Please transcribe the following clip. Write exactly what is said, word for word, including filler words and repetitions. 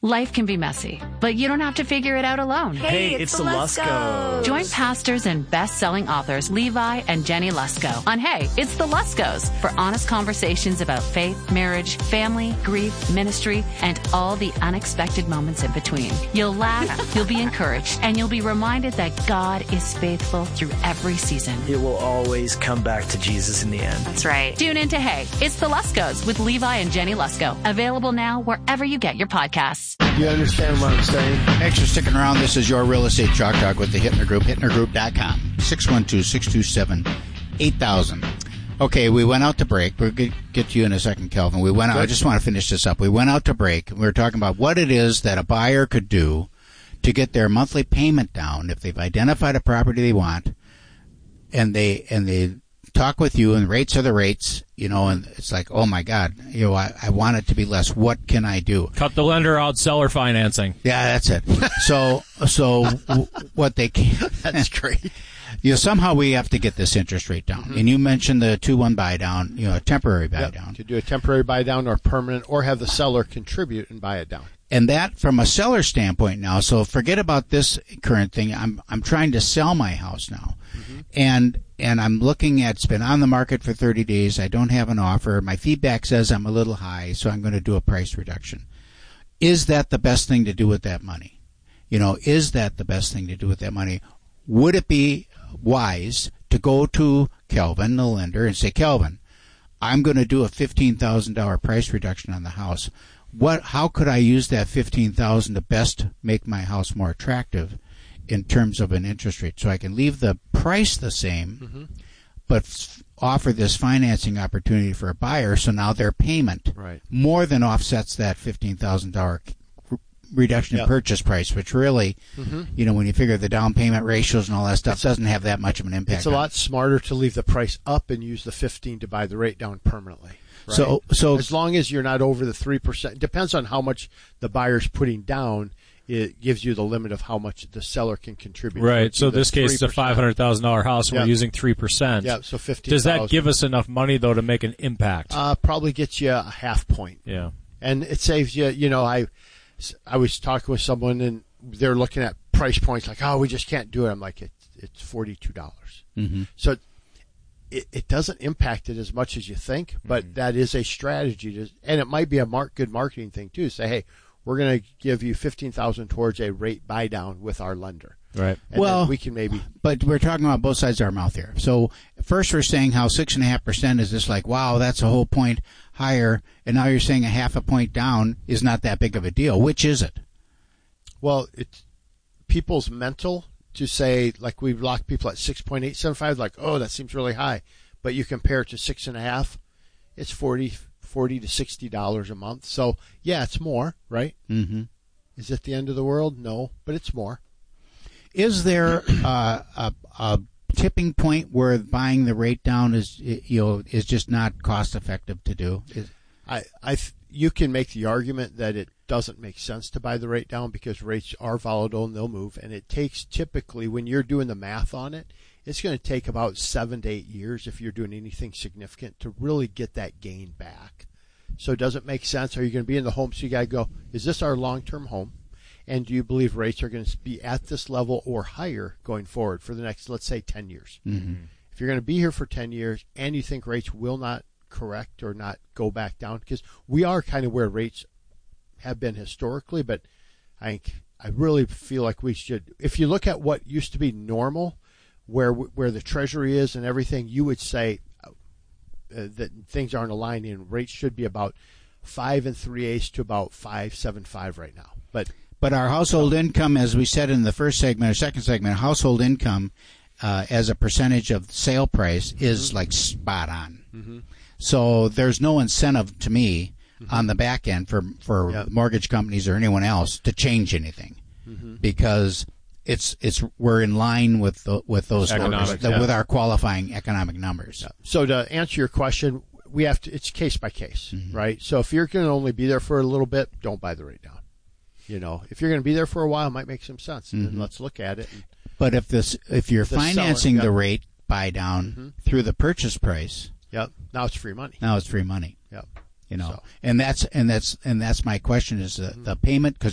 Life can be messy, but you don't have to figure it out alone. Hey, it's, it's the Luskos. Join pastors and best-selling authors Levi and Jenny Lusko on Hey, It's the Luskos for honest conversations about faith, marriage, family, grief, ministry, and all the unexpected moments in between. You'll laugh, you'll be encouraged, and you'll be reminded that God is faithful through every season. It will always come back to Jesus in the end. That's right. Tune in to Hey, It's the Luskos with Levi and Jenny Lusko. Available now wherever you get your podcasts. You understand what I'm saying? Thanks for sticking around. This is your Real Estate Chalk Talk with the Hittner Group, hittner group dot com, six one two, six two seven, eight thousand. Okay, we went out to break. We'll get, get to you in a second, Kelvin. We went out. I just want to finish this up. We went out to break. We were talking about what it is that a buyer could do to get their monthly payment down if they've identified a property they want, and they and they talk with you, and rates are the rates, you know, and it's like, oh my God, you know, I, I want it to be less. What can I do? Cut the lender out, seller financing. Yeah, that's it. So, so what they can, that's great. You know, somehow we have to get this interest rate down. Mm-hmm. And you mentioned the two one buy down, you know, a temporary buy yep. down. To do a temporary buy down or permanent, or have the seller contribute and buy it down. And that from a seller standpoint now, so forget about this current thing. I'm I'm trying to sell my house now. Mm-hmm. And and I'm looking at, it's been on the market for thirty days. I don't have an offer. My feedback says I'm a little high, so I'm going to do a price reduction. Is that the best thing to do with that money? You know, is that the best thing to do with that money? Would it be wise to go to Kelvin, the lender, and say, Kelvin, I'm going to do a fifteen thousand dollars price reduction on the house. What? How could I use that fifteen thousand dollars to best make my house more attractive in terms of an interest rate, so I can leave the price the same, mm-hmm. but f- offer this financing opportunity for a buyer, so now their payment right. more than offsets that fifteen thousand dollars r- reduction yep. in purchase price, which really, mm-hmm. you know, when you figure the down payment ratios and all that stuff, doesn't have that much of an impact. It's a on lot it. smarter to leave the price up and use the fifteen to buy the rate down permanently. Right? So, so as long as you're not over the three percent, depends on how much the buyer's putting down. It gives you the limit of how much the seller can contribute. Right. So in this case, it's a five hundred thousand dollars house, and yep. we're using three percent. Yeah. So fifteen. Does that give us enough money though to make an impact? Uh, probably gets you a half point. Yeah. And it saves you. You know, I, I was talking with someone, and they're looking at price points like, oh, we just can't do it. I'm like, it, it's forty-two dollars. Mm-hmm. So it, it doesn't impact it as much as you think, but mm-hmm. that is a strategy to, and it might be a mark, good marketing thing too. Say, hey, we're going to give you fifteen thousand dollars towards a rate buy down with our lender. Right. And well, we can maybe. But we're talking about both sides of our mouth here. So first we're saying how six and a half percent is just like, wow, that's a whole point higher, and now you're saying a half a point down is not that big of a deal. Which is it? Well, it's people's mental to say, like we've locked people at six point eight seven five, like, oh, that seems really high. But you compare it to six and a half, it's forty. Forty to sixty dollars a month. So yeah, it's more, right? Mm-hmm. Is it the end of the world? No, but it's more. Is there uh, a, a tipping point where buying the rate down is, you know, is just not cost effective to do? Is, I, I, you can make the argument that it doesn't make sense to buy the rate down because rates are volatile and they'll move, and it takes typically when you're doing the math on it, it's going to take about seven to eight years if you're doing anything significant to really get that gain back. So does it make sense? Are you going to be in the home? So you got to go, is this our long-term home? And do you believe rates are going to be at this level or higher going forward for the next, let's say, ten years? Mm-hmm. If you're going to be here for ten years and you think rates will not correct or not go back down, because we are kind of where rates have been historically, but I think I really feel like we should, if you look at what used to be normal, where where the Treasury is and everything, you would say uh, that things aren't aligning, and rates should be about five and three eighths to about five seven five right now. But but our household income, as we said in the first segment or second segment, household income uh, as a percentage of sale price is mm-hmm. like spot on. Mm-hmm. So there's no incentive to me mm-hmm. on the back end for for yep. mortgage companies or anyone else to change anything mm-hmm. because It's it's we're in line with the, with those numbers, the, yeah. with our qualifying economic numbers. Yeah. So to answer your question, we have to. It's case by case, mm-hmm. right? So if you're going to only be there for a little bit, don't buy the rate down. You know, if you're going to be there for a while, it might make some sense. And mm-hmm. then let's look at it. But if this if you're the financing seller, the yep. rate buy down mm-hmm. through the purchase price, yep, now it's free money. Now it's free money. Yep. You know, so. and that's and that's and that's my question is the, mm-hmm. the payment, because